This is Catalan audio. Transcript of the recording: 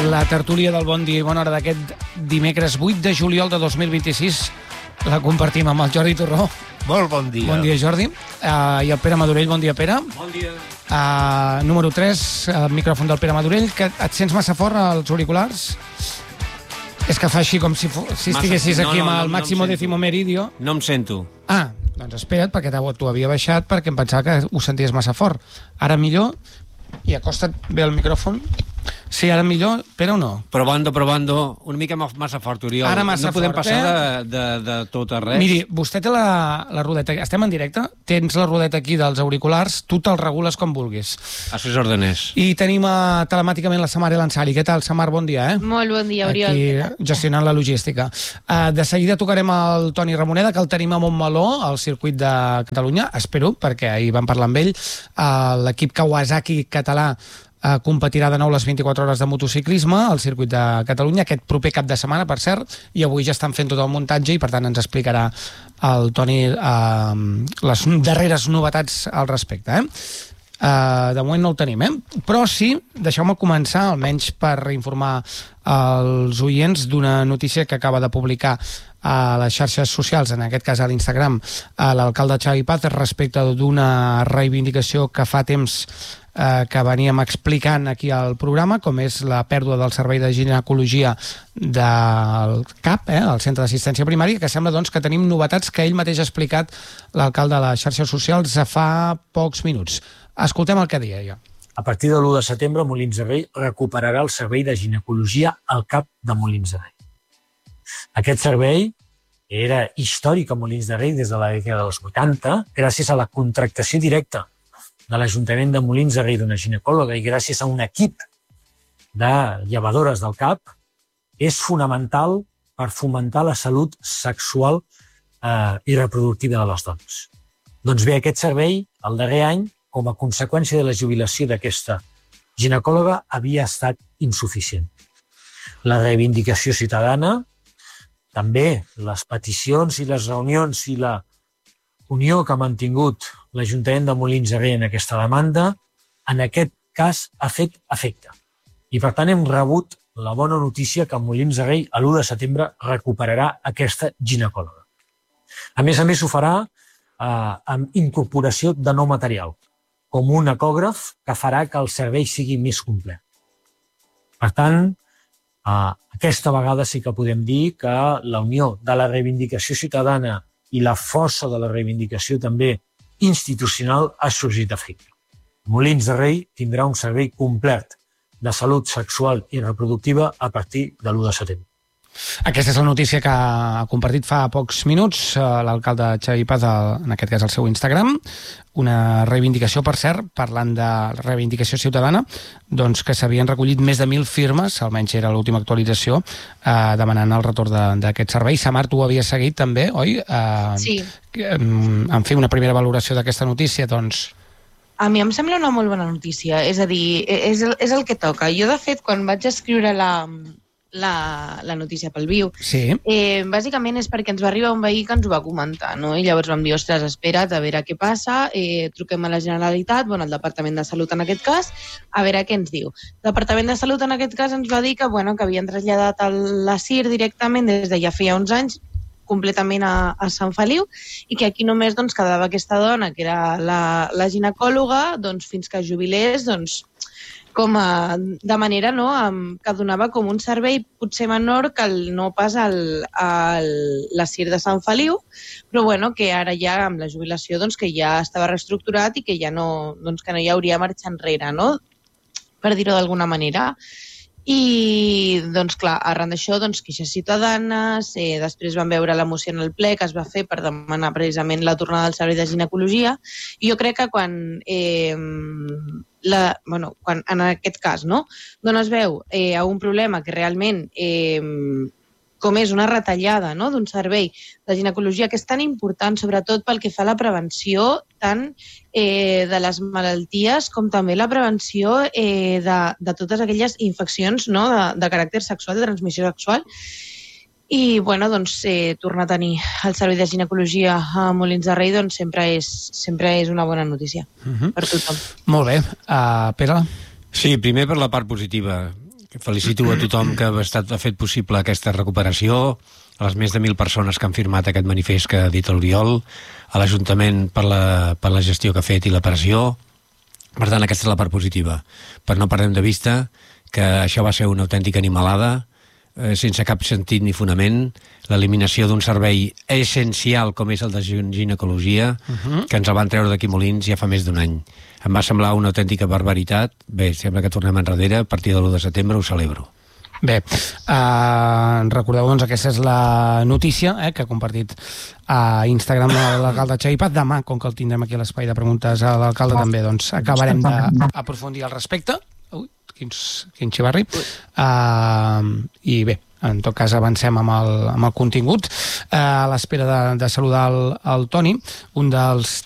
La tertúlia del Bon Dia i Bona Hora d'aquest dimecres 8 de juliol de 2026 la compartim amb el Jordi Torró. Molt bon dia. Bon dia, Jordi. I el Pere Madurell. Bon dia, Pere. Bon dia. Número 3, el micròfon del Pere Madurell. Que et sents massa fort als auriculars? És que fa així com si estiguessis aquí amb el Máximo Décimo Meridio. No em sento. Doncs espera't, perquè t'ho havia baixat perquè em pensava que ho senties massa fort. Ara millor, i acosta't bé el micròfon. Sí, ara millor, Pere, o no? Provando, una mica massa fort, Oriol. Ara massa no podem fort, passar de tot a res. Miri, vostè té la rodeta, estem en directe, tens la rodeta aquí dels auriculars, tu te'l regules com vulguis. A sus órdenes. I tenim telemàticament la Samar Elansari. Què tal, Samar? Bon dia, Molt bon dia, Oriol. Aquí gestionant la logística. De seguida tocarem el Toni Ramoneda, que el tenim a Montmeló, al circuit de Catalunya, espero, perquè ahir vam parlar amb ell. L'equip Kawasaki català competirà de nou les 24 hores de motociclisme al circuit de Catalunya aquest proper cap de setmana, per cert, i avui ja estan fent tot el muntatge i per tant ens explicarà el Toni les darreres novetats al respecte. De moment no el tenim, però sí, deixeu-me començar almenys per informar els oients d'una notícia que acaba de publicar a les xarxes socials, en aquest cas a l'Instagram, l'alcalde Xavi Paz respecte d'una reivindicació que fa temps que veníem explicant aquí al programa, com és la pèrdua del servei de ginecologia del CAP, el Centre d'Assistència Primària, que sembla doncs, que tenim novetats que ell mateix ha explicat l'alcalde a les xarxes socials fa pocs minuts. Escoltem el que deia ja. A partir de l'1 de setembre, Molins de Rei recuperarà el servei de ginecologia al CAP de Molins de Rei. Aquest servei era històric a Molins de Rei des de la dècada dels 80, gràcies a la contractació directa de l'Ajuntament de Molins de Rei d'una ginecòloga i gràcies a un equip de llevadores del CAP, és fonamental per fomentar la salut sexual i reproductiva de les dones. Doncs bé, aquest servei, el darrer any, com a conseqüència de la jubilació d'aquesta ginecòloga, havia estat insuficient. La reivindicació ciutadana, també les peticions i les reunions i la unió que ha mantingut l'Ajuntament de Molins de Rei en aquesta demanda, en aquest cas ha fet efecte. I per tant hem rebut la bona notícia que Molins de Rei l'1 de setembre recuperarà aquesta ginecòloga. A més, ho farà amb incorporació de nou material, com un ecògraf que farà que el servei sigui més complet. Per tant, aquesta vegada sí que podem dir que la unió de la reivindicació ciutadana i la força de la reivindicació també institucional ha sorgit a efecte. Molins de Rei tindrà un servei complet de salut sexual i reproductiva a partir de l'1 de setembre. Aquesta és la notícia que ha compartit fa pocs minuts l'alcalde Xavi Paz, en aquest cas al seu Instagram. Una reivindicació, per cert, parlant de reivindicació ciutadana, doncs que s'havien recollit més de 1.000 firmes, almenys era l'última actualització, demanant el retorn d'aquest servei. Samar, tu ho havies seguit també, oi? Sí. En fi, una primera valoració d'aquesta notícia, doncs... A mi em sembla una molt bona notícia, és a dir, és el que toca. Jo, de fet, quan vaig escriure la notícia pel Viu, sí. Bàsicament és perquè ens va arribar un veí que ens ho va comentar, no? I llavors vam dir, ostres, espera't, a veure què passa, truquem a la Generalitat, al Departament de Salut en aquest cas, a veure què ens diu. El Departament de Salut en aquest cas ens va dir que havien traslladat la CIR directament des de ja feia uns anys, completament a Sant Feliu, i que aquí només doncs, quedava aquesta dona, que era la ginecòloga, doncs, fins que jubilés, doncs, com de manera que donava com un servei potser menor que no pas la CIR de Sant Feliu, però bueno, que ara ja amb la jubilació doncs, que ja estava reestructurat i que ja no hi hauria marxa enrere, no? Per dir-ho d'alguna manera. I, doncs clar, arran d'això, doncs, queixes ciutadanes, després vam veure la moció en el ple que es va fer per demanar precisament la tornada del servei de ginecologia, i jo crec que quan en aquest cas, no, dones veu a un problema que realment com és una retallada, no?, d'un servei de ginecologia que és tan important, sobretot pel que fa a la prevenció tant de les malalties com també la prevenció de totes aquelles infeccions, no?, de caràcter sexual, de transmissió sexual. I, bueno, doncs, tornar a tenir el servei de ginecologia a Molins de Rei doncs, sempre és una bona notícia per tothom. Molt bé. Pere? Sí, primer per la part positiva. Felicito a tothom que ha fet possible aquesta recuperació, a les més de 1.000 persones que han firmat aquest manifest que ha dit l'Oriol, a l'Ajuntament per la gestió que ha fet i la pressió. Per tant, aquesta és la part positiva. Per no perdem de vista que això va ser una autèntica animalada, sense cap sentit ni fonament, l'eliminació d'un servei essencial com és el de ginecologia, que ens el van treure d'aquí Molins ja fa més d'un any. Em va semblar una autèntica barbaritat. Bé, sembla que tornem enrere, a partir de l'1 de setembre ho celebro. Bé, recordeu, doncs, aquesta és la notícia que ha compartit a Instagram l'alcalde Xavi Paz. Demà, com que el tindrem aquí a l'espai de preguntes a l'alcalde també, doncs acabarem d'aprofundir al respecte. Ui, quin xivarri. I bé, en tot cas avancem amb el contingut. A l'espera de saludar el Toni, un dels